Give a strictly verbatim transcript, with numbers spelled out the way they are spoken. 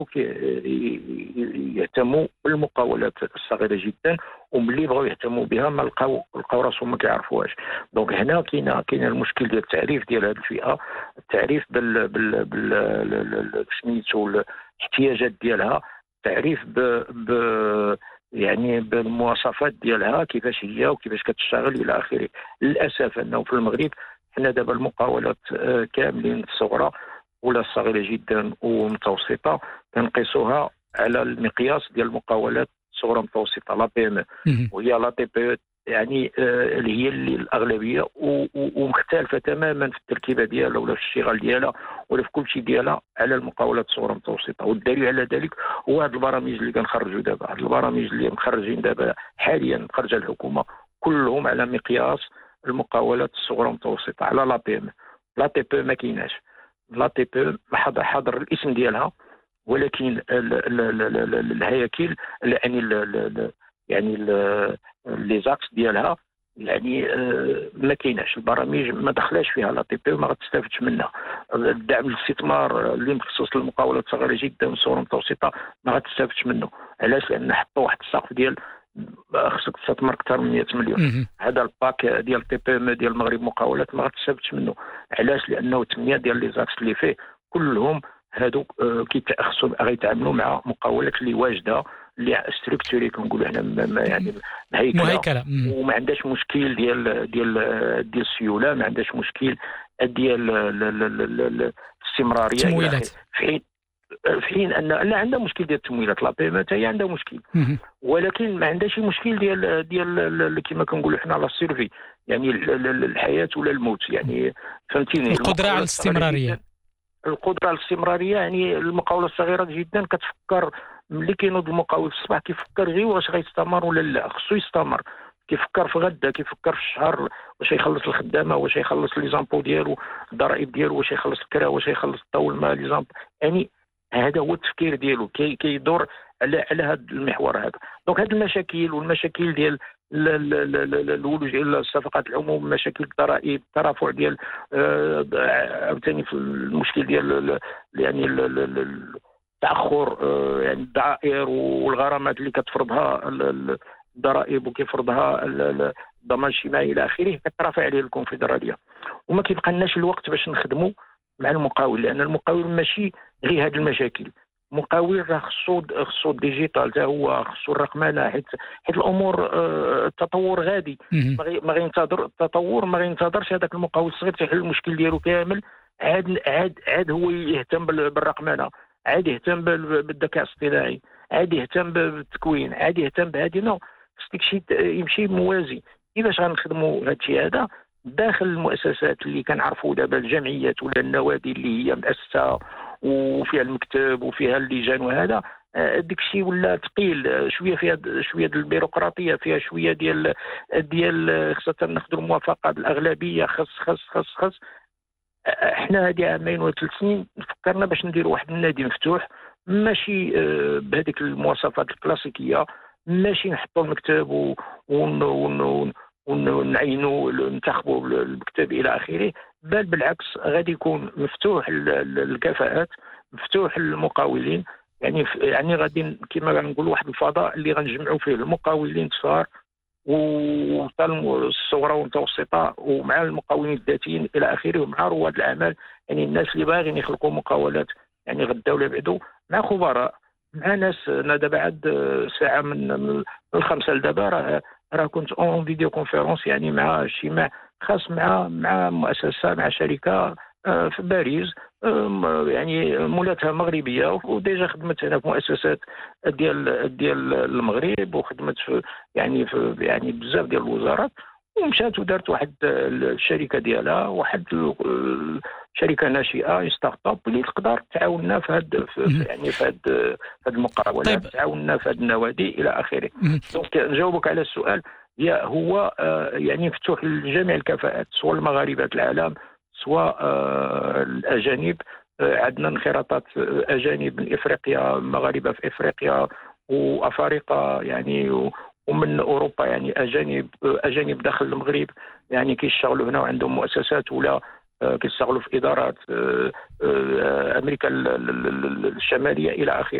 يهتموا بالمقاولات الصغيره جدا، وملي بغاو يهتموا بها ما لقاو لقاو راسهم ما كيعرفوهاش. دونك هنا كاين كاين المشكل ديال التعريف ديال هذه الفئه، التعريف بال بال بال سميتو الاحتياجات ديالها، التعريف ب, ب يعني بالمواصفات ديالها كيفاش هي وكيفاش كتشتغل الى اخره. للاسف انه في المغرب حنا دابا المقاولات كاملين الصغرى ولا الصغيره جدا ومتوسطه كنقيسوها على المقياس ديال المقاولات الصغرى المتوسطه، لا بي ام، وهي لا تي بي، يعني اللي هي اللي الاغلبيه ومختلفه تماما في التركيبه ديالها ولا في الاشتغال ديالها ولا في كل شيء ديالها على المقاولات الصغرى المتوسطه. والدليل على ذلك هو هذه البرامج اللي كنخرجوا دابا، هذه البرامج اللي مخرجين دابا حاليا مخرجه الحكومه كلهم على مقياس المقاولات الصغرى المتوسطه، على لا بي ام. لا تي بي ما كايناش، لا تي بي حاضر الاسم ديالها، ولكن الهياكل يعني يعني لي زاكس ديالها يعني ما كايناش، البرامج ما دخلاش فيها لا تي بي وما غتستافدش منها. الدعم الاستثمار اللي مخصص للمقاولات الصغيره جدا والصغرى المتوسطه ما غتستافدش منه. علاش؟ لان حطوا واحد السقف ديال خصك تستثمر اكثر من مئة مليون. هذا الباك ديال تي بي ام ديال المغرب مقاولات ما غتستافدش منه. علاش؟ لانه ثمانيه ديال لي زاكس اللي فيه كلهم هادو كيتاخصوا غيتعاملوا مع مقاولات اللي واجده اللي ستركتوري كنقولوا حنا يعني مهيكله، وما عندهاش مشكل ديال ديال ديال السيوله، ما عندهاش مشكل ديال الاستمراريه التمويلات، في حين في حين ان لا عندها مشكل ديال التمويلات، لا بي هي عندها مشكل، ولكن ما عندهاش مشكل ديال ديال كما كنقولوا حنا لا سيرفي، يعني الحياه ولا الموت، يعني فهمتيني، القدره على الاستمراريه. القدره على الاستمراريه يعني المقاوله الصغيره جدا كتفكر ملي كينوض المقاول في الصباح كيفكر غير واش غيستمر ولا لا، خصو يستمر، كيفكر في غدا، كيفكر في الشهر، واش يخلص الخدامه، واش يخلص لي زامبو ديالو، الضرائب ديالو، واش يخلص الكرا، واش يخلص الضوء الماء، لي زامبو، يعني هذا هو التفكير ديالو، كي كيدور على على هذا المحور هذا. دونك هذه المشاكل والمشاكل ديال الولوج الى الصفقات العموم، مشاكل الضرائب، الترافع ديال عاوتاني في المشكل ديال يعني التاخر يعني الضرائب والغرامات اللي كتفرضها الضرائب وكيفرضها الضمان الاجتماعي الى اخره، كترافع عليه الكونفدراليه. وما كيبقى لناش الوقت باش نخدموا مع المقاول، لان المقاول ماشي غير هذه المشاكل، مقاول راه خصو خصو الديجيتال حتى هو، خصو الرقمنه، حيت حيت الامور آه التطور غادي، ما غينتظر التطور، ما غينتظرش هذاك المقاول الصغير تيحل المشكل ديالو كامل، عاد عاد عاد هو يهتم بالرقمنه، عاد يهتم بالذكاء الاصطناعي، عاد يهتم بالتكوين، عاد يهتم بهذه. نو خصك شي يمشي موازي. كيفاش غنخدموا هذا الشيء هذا داخل المؤسسات اللي كنعرفوا دابا، الجمعيات ولا النوادي اللي هي مؤسسه وفيها المكتب وفيها اللجان، وهذا داك الشيء ولا ثقيل شويه، فيها شويه ديال البيروقراطيه، فيها شويه ديال ديال خاصه ناخذ الموافقه بالاغلبيه، خص خص خص خص احنا هذه عامين ولا ثلاث سنين فكرنا باش نديروا واحد النادي مفتوح، ماشي بهذيك المواصفات الكلاسيكيه، ماشي نحطوا المكتب ون ونعينوا ننتخبوا المكتب الى اخره، بل بالعكس غادي يكون مفتوح للكفاءات، مفتوح للمقاولين، يعني يعني غادي كما غنقولوا واحد الفضاء اللي غنجمعوا فيه المقاولين الصغار والصغرى والمتوسطه ومع المقاولين الذاتيين الى اخره، ومع رواد الاعمال، يعني الناس اللي باغيين يخلقوا مقاولات يعني غدا ولا بعدو، مع خبراء، مع ناس. انا دابا عاد ساعه من من الخمسه لدابا راه راه كنت اون فيديو كونفيرونس يعني مع اجتماع خاص مع مع مؤسسه، مع شركه في باريس، يعني مولاتها مغربيه وديجا خدمت هنا في مؤسسات ديال ديال المغرب، وخدمت في يعني في يعني بزاف ديال الوزارات، ومشات ودارت واحد الشركه ديالها، واحد شركه ناشئه ستارت اب اللي تقدر تعاوننا في هاد في يعني في هاد هاد المقاولات. طيب. تعاوننا في هاد النوادي الى اخره. دونك نجاوبك على السؤال، هو يعني مفتوح لجميع الكفاءات، سواء المغاربه العالم سواء الاجانب. عندنا انخراطات اجانب من افريقيا، مغاربه في افريقيا وافارقه يعني، ومن اوروبا يعني اجانب اجانب داخل المغرب يعني كيشتغلوا هنا وعندهم مؤسسات ولا كيشتغلوا في ادارات امريكا الشماليه الى اخره.